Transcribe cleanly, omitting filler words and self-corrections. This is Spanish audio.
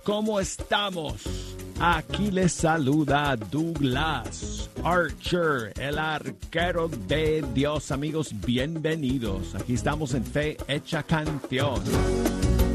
¿Cómo estamos? Aquí les saluda Douglas Archer, el arquero de Dios. Amigos, bienvenidos. Aquí estamos en Fe Hecha Canción.